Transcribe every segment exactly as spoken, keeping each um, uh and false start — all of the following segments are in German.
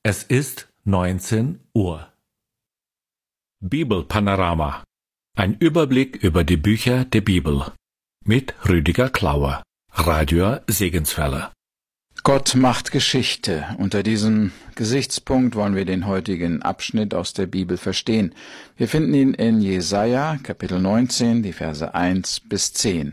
Es ist neunzehn Uhr. Bibelpanorama. Ein Überblick über die Bücher der Bibel. Mit Rüdiger Klauer. Radio Segenswelle. Gott macht Geschichte. Unter diesem Gesichtspunkt wollen wir den heutigen Abschnitt aus der Bibel verstehen. Wir finden ihn in Jesaja, Kapitel neunzehn, die Verse eins bis zehn.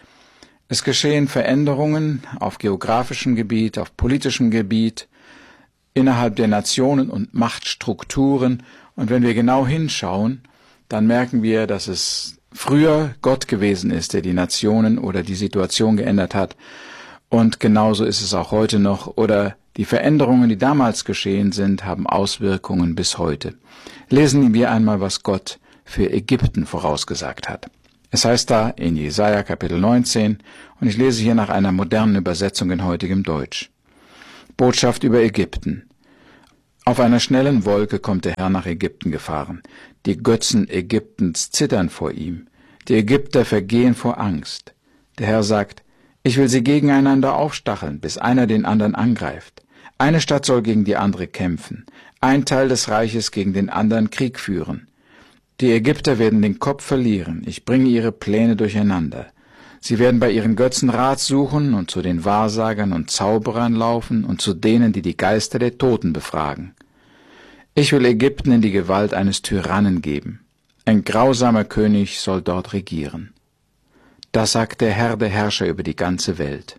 Es geschehen Veränderungen auf geografischem Gebiet, auf politischem Gebiet, innerhalb der Nationen und Machtstrukturen. Und wenn wir genau hinschauen, dann merken wir, dass es früher Gott gewesen ist, der die Nationen oder die Situation geändert hat. Und genauso ist es auch heute noch. Oder die Veränderungen, die damals geschehen sind, haben Auswirkungen bis heute. Lesen wir einmal, was Gott für Ägypten vorausgesagt hat. Es heißt da in Jesaja Kapitel neunzehn, und ich lese hier nach einer modernen Übersetzung in heutigem Deutsch. Botschaft über Ägypten. Auf einer schnellen Wolke kommt der Herr nach Ägypten gefahren. Die Götzen Ägyptens zittern vor ihm. Die Ägypter vergehen vor Angst. Der Herr sagt, ich will sie gegeneinander aufstacheln, bis einer den anderen angreift. Eine Stadt soll gegen die andere kämpfen. Ein Teil des Reiches gegen den anderen Krieg führen. Die Ägypter werden den Kopf verlieren. Ich bringe ihre Pläne durcheinander. Sie werden bei ihren Götzen Rat suchen und zu den Wahrsagern und Zauberern laufen und zu denen, die die Geister der Toten befragen. Ich will Ägypten in die Gewalt eines Tyrannen geben. Ein grausamer König soll dort regieren. Das sagt der Herr der Herrscher über die ganze Welt.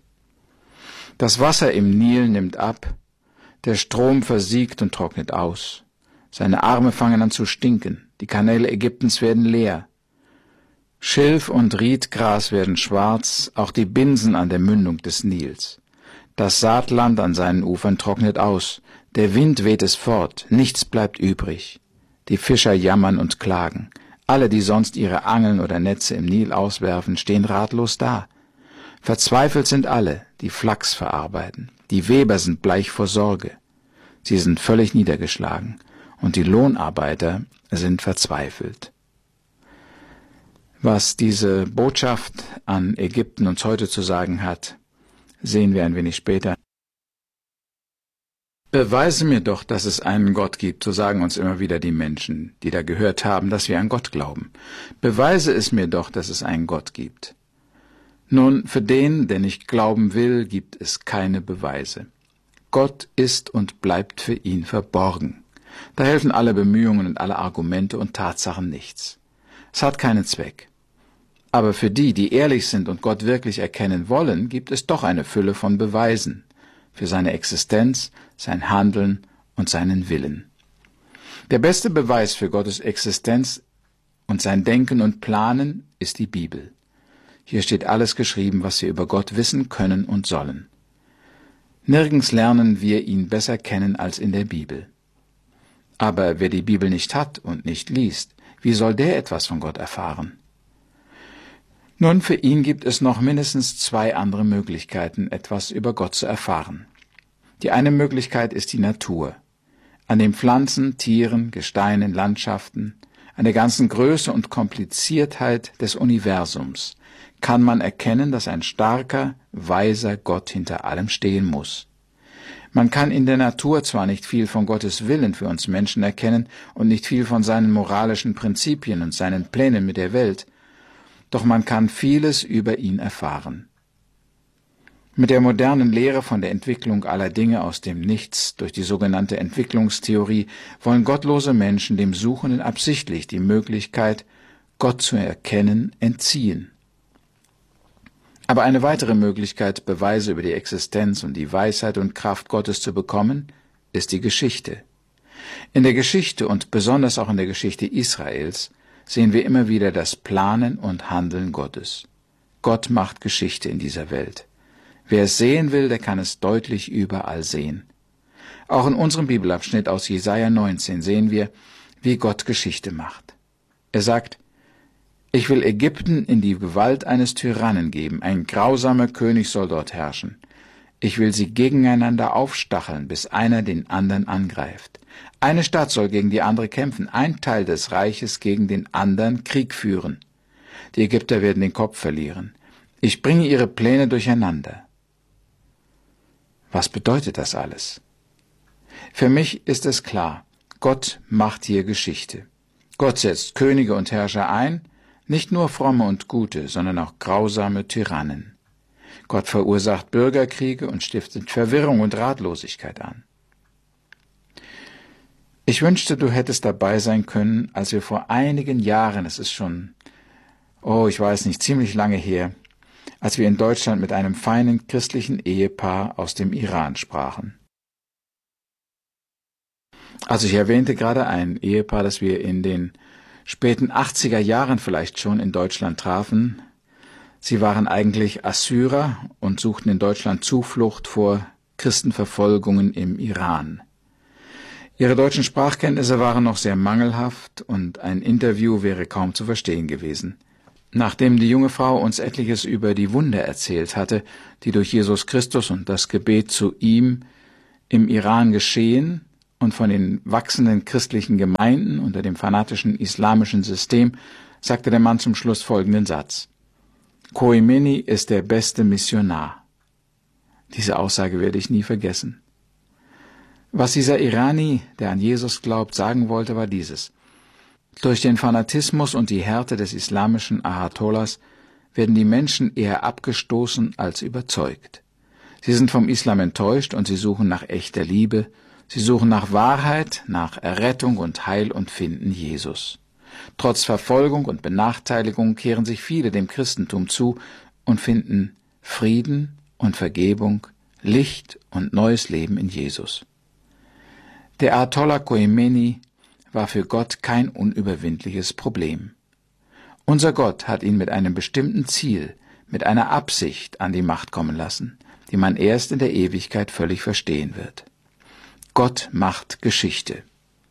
Das Wasser im Nil nimmt ab, der Strom versiegt und trocknet aus. Seine Arme fangen an zu stinken, die Kanäle Ägyptens werden leer. Schilf und Riedgras werden schwarz, auch die Binsen an der Mündung des Nils. Das Saatland an seinen Ufern trocknet aus, der Wind weht es fort, nichts bleibt übrig. Die Fischer jammern und klagen. Alle, die sonst ihre Angeln oder Netze im Nil auswerfen, stehen ratlos da. Verzweifelt sind alle, die Flachs verarbeiten. Die Weber sind bleich vor Sorge. Sie sind völlig niedergeschlagen, und die Lohnarbeiter sind verzweifelt. Was diese Botschaft an Ägypten uns heute zu sagen hat, sehen wir ein wenig später. Beweise mir doch, dass es einen Gott gibt, so sagen uns immer wieder die Menschen, die da gehört haben, dass wir an Gott glauben. Beweise es mir doch, dass es einen Gott gibt. Nun, für den, der nicht glauben will, gibt es keine Beweise. Gott ist und bleibt für ihn verborgen. Da helfen alle Bemühungen und alle Argumente und Tatsachen nichts. Es hat keinen Zweck. Aber für die, die ehrlich sind und Gott wirklich erkennen wollen, gibt es doch eine Fülle von Beweisen für seine Existenz, sein Handeln und seinen Willen. Der beste Beweis für Gottes Existenz und sein Denken und Planen ist die Bibel. Hier steht alles geschrieben, was wir über Gott wissen können und sollen. Nirgends lernen wir ihn besser kennen als in der Bibel. Aber wer die Bibel nicht hat und nicht liest, wie soll der etwas von Gott erfahren? Nun, für ihn gibt es noch mindestens zwei andere Möglichkeiten, etwas über Gott zu erfahren. Die eine Möglichkeit ist die Natur. An den Pflanzen, Tieren, Gesteinen, Landschaften, an der ganzen Größe und Kompliziertheit des Universums kann man erkennen, dass ein starker, weiser Gott hinter allem stehen muss. Man kann in der Natur zwar nicht viel von Gottes Willen für uns Menschen erkennen und nicht viel von seinen moralischen Prinzipien und seinen Plänen mit der Welt, doch man kann vieles über ihn erfahren. Mit der modernen Lehre von der Entwicklung aller Dinge aus dem Nichts durch die sogenannte Entwicklungstheorie wollen gottlose Menschen dem Suchenden absichtlich die Möglichkeit, Gott zu erkennen, entziehen. Aber eine weitere Möglichkeit, Beweise über die Existenz und die Weisheit und Kraft Gottes zu bekommen, ist die Geschichte. In der Geschichte und besonders auch in der Geschichte Israels sehen wir immer wieder das Planen und Handeln Gottes. Gott macht Geschichte in dieser Welt. Wer es sehen will, der kann es deutlich überall sehen. Auch in unserem Bibelabschnitt aus Jesaja neunzehn sehen wir, wie Gott Geschichte macht. Er sagt, ich will Ägypten in die Gewalt eines Tyrannen geben, ein grausamer König soll dort herrschen. Ich will sie gegeneinander aufstacheln, bis einer den anderen angreift. Eine Stadt soll gegen die andere kämpfen, ein Teil des Reiches gegen den anderen Krieg führen. Die Ägypter werden den Kopf verlieren. Ich bringe ihre Pläne durcheinander. Was bedeutet das alles? Für mich ist es klar, Gott macht hier Geschichte. Gott setzt Könige und Herrscher ein, nicht nur fromme und gute, sondern auch grausame Tyrannen. Gott verursacht Bürgerkriege und stiftet Verwirrung und Ratlosigkeit an. Ich wünschte, du hättest dabei sein können, als wir vor einigen Jahren, es ist schon, oh, ich weiß nicht, ziemlich lange her, als wir in Deutschland mit einem feinen christlichen Ehepaar aus dem Iran sprachen. Also ich erwähnte gerade ein Ehepaar, das wir in den späten achtziger Jahren vielleicht schon in Deutschland trafen. Sie waren eigentlich Assyrer und suchten in Deutschland Zuflucht vor Christenverfolgungen im Iran. Ihre deutschen Sprachkenntnisse waren noch sehr mangelhaft und ein Interview wäre kaum zu verstehen gewesen. Nachdem die junge Frau uns etliches über die Wunder erzählt hatte, die durch Jesus Christus und das Gebet zu ihm im Iran geschehen und von den wachsenden christlichen Gemeinden unter dem fanatischen islamischen System, sagte der Mann zum Schluss folgenden Satz: Khomeini ist der beste Missionar. Diese Aussage werde ich nie vergessen. Was dieser Irani, der an Jesus glaubt, sagen wollte, war dieses: Durch den Fanatismus und die Härte des islamischen Ayatollahs werden die Menschen eher abgestoßen als überzeugt. Sie sind vom Islam enttäuscht und sie suchen nach echter Liebe, sie suchen nach Wahrheit, nach Errettung und Heil und finden Jesus. Trotz Verfolgung und Benachteiligung kehren sich viele dem Christentum zu und finden Frieden und Vergebung, Licht und neues Leben in Jesus. Der Ayatollah Khomeini war für Gott kein unüberwindliches Problem. Unser Gott hat ihn mit einem bestimmten Ziel, mit einer Absicht an die Macht kommen lassen, die man erst in der Ewigkeit völlig verstehen wird. Gott macht Geschichte.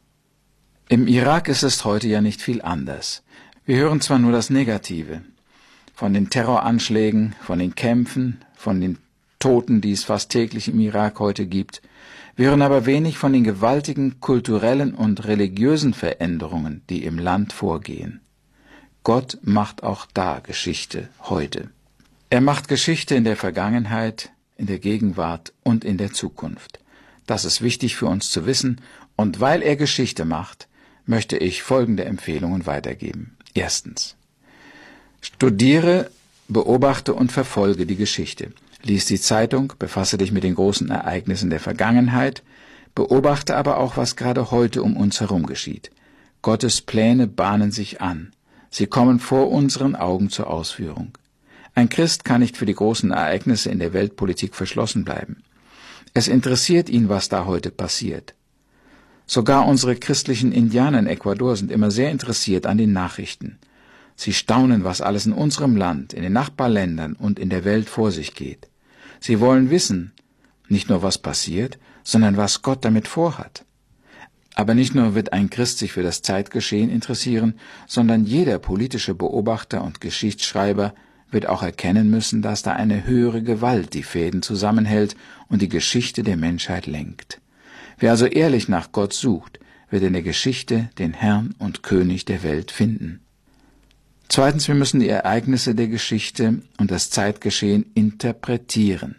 Im Irak ist es heute ja nicht viel anders. Wir hören zwar nur das Negative, von den Terroranschlägen, von den Kämpfen, von den Toten, die es fast täglich im Irak heute gibt. Wir hören aber wenig von den gewaltigen kulturellen und religiösen Veränderungen, die im Land vorgehen. Gott macht auch da Geschichte heute. Er macht Geschichte in der Vergangenheit, in der Gegenwart und in der Zukunft. Das ist wichtig für uns zu wissen, und weil er Geschichte macht, möchte ich folgende Empfehlungen weitergeben. Erstens: Studiere, beobachte und verfolge die Geschichte. Lies die Zeitung, befasse dich mit den großen Ereignissen der Vergangenheit, beobachte aber auch, was gerade heute um uns herum geschieht. Gottes Pläne bahnen sich an. Sie kommen vor unseren Augen zur Ausführung. Ein Christ kann nicht für die großen Ereignisse in der Weltpolitik verschlossen bleiben. Es interessiert ihn, was da heute passiert. Sogar unsere christlichen Indianer in Ecuador sind immer sehr interessiert an den Nachrichten. Sie staunen, was alles in unserem Land, in den Nachbarländern und in der Welt vor sich geht. Sie wollen wissen, nicht nur was passiert, sondern was Gott damit vorhat. Aber nicht nur wird ein Christ sich für das Zeitgeschehen interessieren, sondern jeder politische Beobachter und Geschichtsschreiber wird auch erkennen müssen, dass da eine höhere Gewalt die Fäden zusammenhält und die Geschichte der Menschheit lenkt. Wer also ehrlich nach Gott sucht, wird in der Geschichte den Herrn und König der Welt finden. Zweitens, wir müssen die Ereignisse der Geschichte und das Zeitgeschehen interpretieren.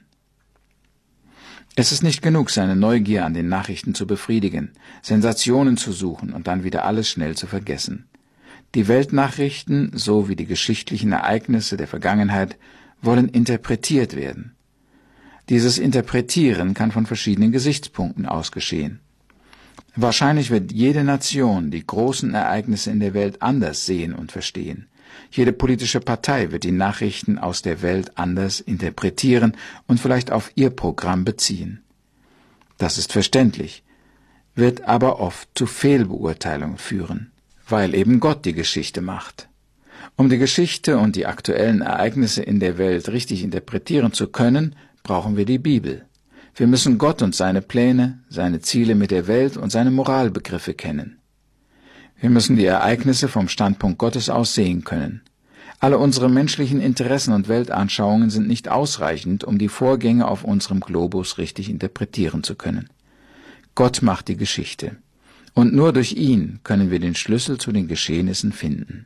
Es ist nicht genug, seine Neugier an den Nachrichten zu befriedigen, Sensationen zu suchen und dann wieder alles schnell zu vergessen. Die Weltnachrichten sowie die geschichtlichen Ereignisse der Vergangenheit wollen interpretiert werden. Dieses Interpretieren kann von verschiedenen Gesichtspunkten aus geschehen. Wahrscheinlich wird jede Nation die großen Ereignisse in der Welt anders sehen und verstehen. Jede politische Partei wird die Nachrichten aus der Welt anders interpretieren und vielleicht auf ihr Programm beziehen. Das ist verständlich, wird aber oft zu Fehlbeurteilungen führen, weil eben Gott die Geschichte macht. Um die Geschichte und die aktuellen Ereignisse in der Welt richtig interpretieren zu können, brauchen wir die Bibel. Wir müssen Gott und seine Pläne, seine Ziele mit der Welt und seine Moralbegriffe kennen. Wir müssen die Ereignisse vom Standpunkt Gottes aus sehen können. Alle unsere menschlichen Interessen und Weltanschauungen sind nicht ausreichend, um die Vorgänge auf unserem Globus richtig interpretieren zu können. Gott macht die Geschichte. Und nur durch ihn können wir den Schlüssel zu den Geschehnissen finden.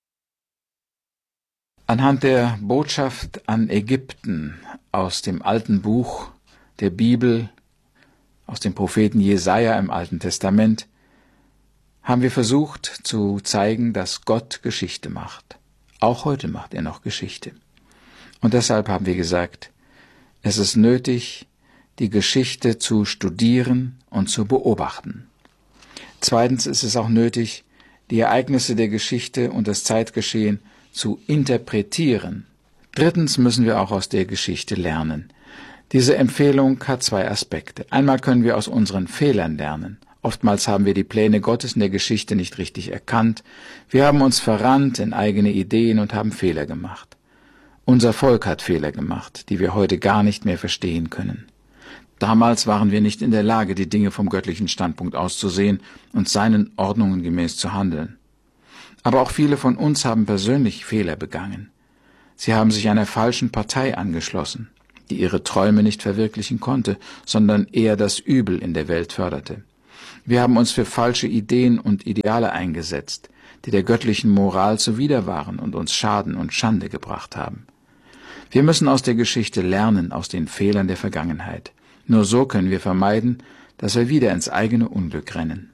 Anhand der Botschaft an Ägypten aus dem alten Buch der Bibel aus dem Propheten Jesaja im Alten Testament, haben wir versucht zu zeigen, dass Gott Geschichte macht. Auch heute macht er noch Geschichte. Und deshalb haben wir gesagt, es ist nötig, die Geschichte zu studieren und zu beobachten. Zweitens ist es auch nötig, die Ereignisse der Geschichte und das Zeitgeschehen zu interpretieren. Drittens müssen wir auch aus der Geschichte lernen. Diese Empfehlung hat zwei Aspekte. Einmal können wir aus unseren Fehlern lernen. Oftmals haben wir die Pläne Gottes in der Geschichte nicht richtig erkannt. Wir haben uns verrannt in eigene Ideen und haben Fehler gemacht. Unser Volk hat Fehler gemacht, die wir heute gar nicht mehr verstehen können. Damals waren wir nicht in der Lage, die Dinge vom göttlichen Standpunkt aus zu sehen und seinen Ordnungen gemäß zu handeln. Aber auch viele von uns haben persönlich Fehler begangen. Sie haben sich einer falschen Partei angeschlossen, die ihre Träume nicht verwirklichen konnte, sondern eher das Übel in der Welt förderte. Wir haben uns für falsche Ideen und Ideale eingesetzt, die der göttlichen Moral zuwider waren und uns Schaden und Schande gebracht haben. Wir müssen aus der Geschichte lernen, aus den Fehlern der Vergangenheit. Nur so können wir vermeiden, dass wir wieder ins eigene Unglück rennen.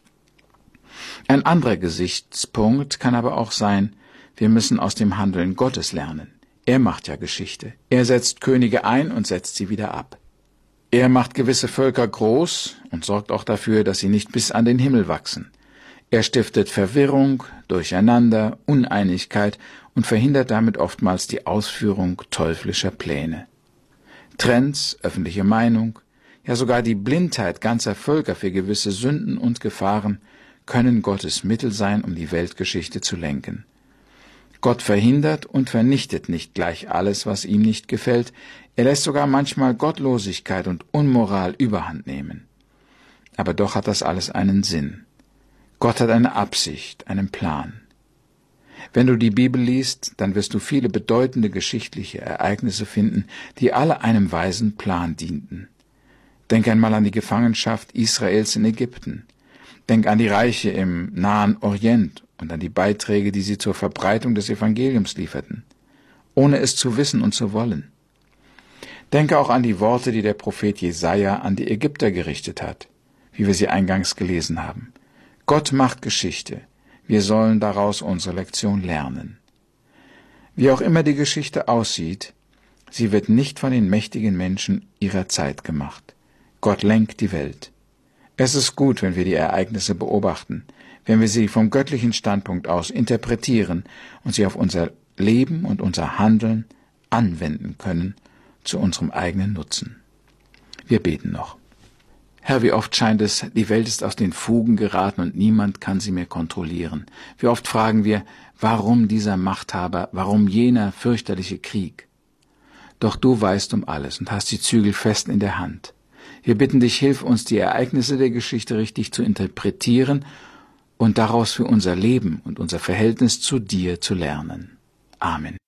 Ein anderer Gesichtspunkt kann aber auch sein, wir müssen aus dem Handeln Gottes lernen. Er macht ja Geschichte. Er setzt Könige ein und setzt sie wieder ab. Er macht gewisse Völker groß und sorgt auch dafür, dass sie nicht bis an den Himmel wachsen. Er stiftet Verwirrung, Durcheinander, Uneinigkeit und verhindert damit oftmals die Ausführung teuflischer Pläne. Trends, öffentliche Meinung, ja sogar die Blindheit ganzer Völker für gewisse Sünden und Gefahren können Gottes Mittel sein, um die Weltgeschichte zu lenken. Gott verhindert und vernichtet nicht gleich alles, was ihm nicht gefällt. Er lässt sogar manchmal Gottlosigkeit und Unmoral überhand nehmen. Aber doch hat das alles einen Sinn. Gott hat eine Absicht, einen Plan. Wenn du die Bibel liest, dann wirst du viele bedeutende geschichtliche Ereignisse finden, die alle einem weisen Plan dienten. Denk einmal an die Gefangenschaft Israels in Ägypten. Denk an die Reiche im Nahen Orient und an die Beiträge, die sie zur Verbreitung des Evangeliums lieferten, ohne es zu wissen und zu wollen. Denke auch an die Worte, die der Prophet Jesaja an die Ägypter gerichtet hat, wie wir sie eingangs gelesen haben. Gott macht Geschichte. Wir sollen daraus unsere Lektion lernen. Wie auch immer die Geschichte aussieht, sie wird nicht von den mächtigen Menschen ihrer Zeit gemacht. Gott lenkt die Welt. Es ist gut, wenn wir die Ereignisse beobachten, wenn wir sie vom göttlichen Standpunkt aus interpretieren und sie auf unser Leben und unser Handeln anwenden können zu unserem eigenen Nutzen. Wir beten noch. Herr, wie oft scheint es, die Welt ist aus den Fugen geraten und niemand kann sie mehr kontrollieren. Wie oft fragen wir, warum dieser Machthaber, warum jener fürchterliche Krieg? Doch du weißt um alles und hast die Zügel fest in der Hand. Wir bitten dich, hilf uns, die Ereignisse der Geschichte richtig zu interpretieren und daraus für unser Leben und unser Verhältnis zu dir zu lernen. Amen.